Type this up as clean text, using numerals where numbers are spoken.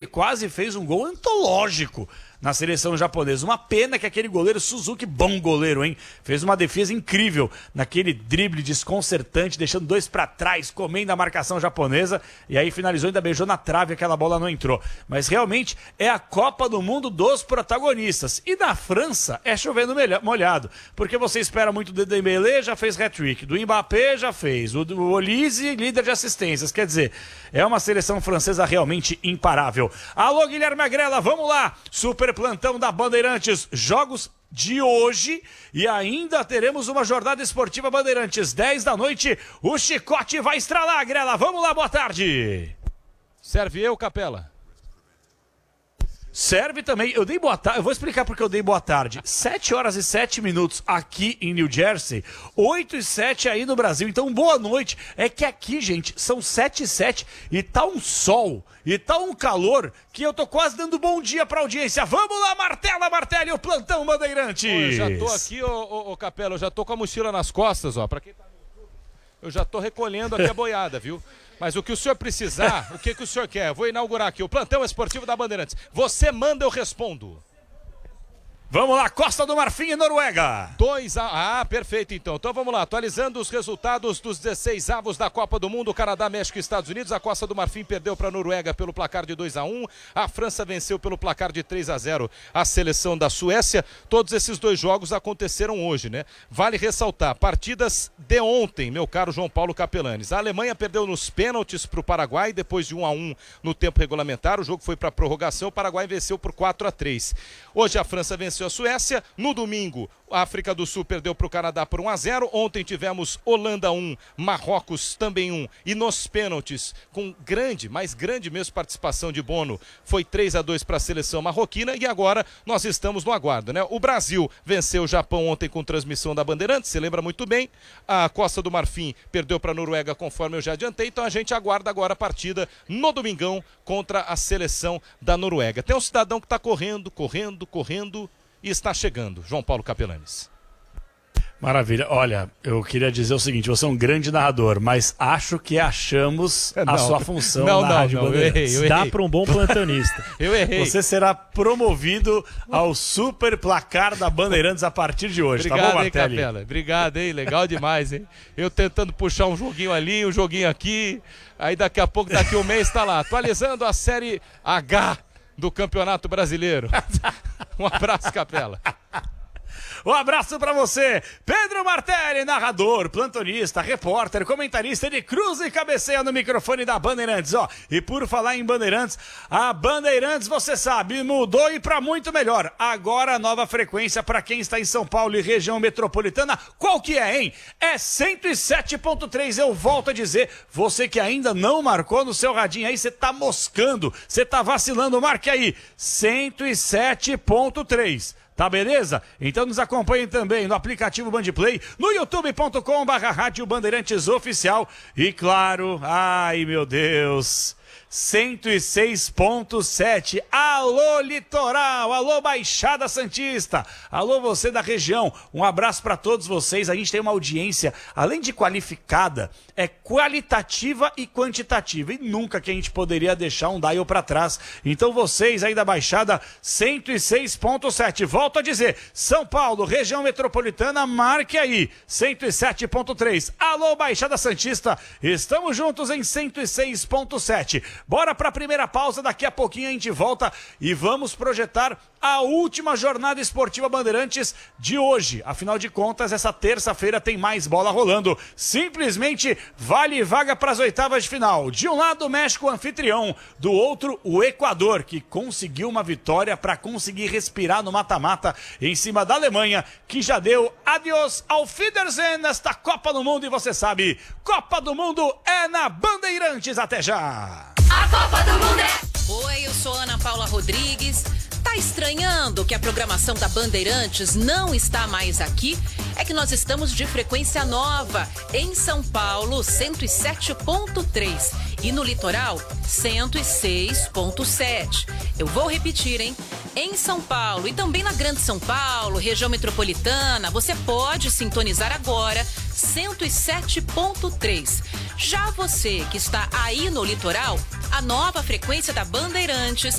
quase fez um gol antológico na seleção japonesa. Uma pena que aquele goleiro Suzuki, bom goleiro, hein? Fez uma defesa incrível naquele drible desconcertante, deixando 2 para trás, comendo a marcação japonesa, e aí finalizou, ainda beijou na trave, aquela bola não entrou. Mas realmente é a Copa do Mundo dos protagonistas. E na França é chovendo molhado, porque você espera muito do Dembélé, já fez hat-trick, do Mbappé já fez, o Olise, líder de assistências. Quer dizer, é uma seleção francesa realmente imparável. Alô, Guilherme Agrela, vamos lá! Super plantão da Bandeirantes, jogos de hoje e ainda teremos uma jornada esportiva Bandeirantes, 10 da noite, o chicote vai estralar, Grela, vamos lá, boa tarde. Serve eu, Capela? Serve também, eu dei boa tarde, eu vou explicar porque eu dei boa tarde. 7 horas e 7 minutos aqui em New Jersey, 8 e 7 aí no Brasil, então boa noite. É que aqui, gente, são 7 e 7 e tá um sol, e tá um calor, que eu tô quase dando bom dia pra audiência. Vamos lá, martela, o plantão Bandeirantes. Eu já tô aqui, ô Capela, eu já tô com a mochila nas costas, ó, pra quem tá no YouTube, eu já tô recolhendo aqui a boiada, viu? Mas o que o senhor precisar, o que o senhor quer? Eu vou inaugurar aqui o plantão esportivo da Bandeirantes. Você manda, eu respondo. Vamos lá, Costa do Marfim e Noruega. 2-1. Perfeito então. Então vamos lá, atualizando os resultados dos 16avos da Copa do Mundo, Canadá, México e Estados Unidos. A Costa do Marfim perdeu para a Noruega pelo placar de 2-1. A França venceu pelo placar de 3-0 a seleção da Suécia. Todos esses 2 jogos aconteceram hoje, né? Vale ressaltar, partidas de ontem, meu caro João Paulo Capelanes. A Alemanha perdeu nos pênaltis para o Paraguai, depois de 1-1 no tempo regulamentar. O jogo foi para a prorrogação, o Paraguai venceu por 4-3. Hoje a França venceu a Suécia. No domingo, a África do Sul perdeu para o Canadá por 1-0. Ontem tivemos Holanda 1, Marrocos também 1. E nos pênaltis, com mais grande mesmo participação de Bono, foi 3-2 para a seleção marroquina. E agora nós estamos no aguardo, né? O Brasil venceu o Japão ontem com transmissão da Bandeirantes, você lembra muito bem. A Costa do Marfim perdeu para a Noruega, conforme eu já adiantei. Então a gente aguarda agora a partida no domingão contra a seleção da Noruega. Tem um cidadão que está correndo e está chegando. João Paulo Capelanes. Maravilha. Olha, eu queria dizer o seguinte, você é um grande narrador, mas acho que achamos a sua função na Rádio Bandeirantes. Eu errei. Dá para um bom plantonista. Eu errei. Você será promovido ao super placar da Bandeirantes a partir de hoje. Obrigado, tá bom, Martelli? Capela. Obrigado, hein? Legal demais, hein? Eu tentando puxar um joguinho ali, um joguinho aqui, aí daqui a pouco, daqui um mês, tá lá. Atualizando a Série H do Campeonato Brasileiro. Um abraço, Capela. Um abraço pra você, Pedro Martelli, narrador, plantonista, repórter, comentarista, ele cruza e cabeceia no microfone da Bandeirantes, ó. E por falar em Bandeirantes, a Bandeirantes, você sabe, mudou e pra muito melhor. Agora a nova frequência pra quem está em São Paulo e região metropolitana, qual que é, hein? É 107.3, eu volto a dizer, você que ainda não marcou no seu radinho aí, você tá moscando, você tá vacilando, marque aí, 107.3. Tá beleza? Então nos acompanhem também no aplicativo Bandplay, no youtube.com/Rádio Bandeirantes Oficial e claro, ai meu Deus, 106.7. Alô Litoral, alô Baixada Santista, alô você da região, um abraço para todos vocês. A gente tem uma audiência, além de qualificada, é qualitativa e quantitativa, e nunca que a gente poderia deixar um dial para trás. Então vocês aí da Baixada, 106.7, volto a dizer, São Paulo, região metropolitana, marque aí, 107.3. Alô Baixada Santista, estamos juntos em 106.7. Bora para a primeira pausa, daqui a pouquinho a gente volta e vamos projetar a última jornada esportiva Bandeirantes de hoje. Afinal de contas, essa terça-feira tem mais bola rolando. Simplesmente vale vaga para as oitavas de final. De um lado, o México anfitrião, do outro, o Equador, que conseguiu uma vitória para conseguir respirar no mata-mata em cima da Alemanha, que já deu adeus ao Wiedersehen nesta Copa do Mundo. E você sabe, Copa do Mundo é na Bandeirantes. Até já! A Copa do Mundo é... Oi, eu sou Ana Paula Rodrigues. Tá estranhando que a programação da Bandeirantes não está mais aqui? É que nós estamos de frequência nova. Em São Paulo, 107.3. E no litoral, 106.7. Eu vou repetir, hein? Em São Paulo e também na Grande São Paulo, região metropolitana, você pode sintonizar agora 107.3. Já você que está aí no litoral, a nova frequência da Bandeirantes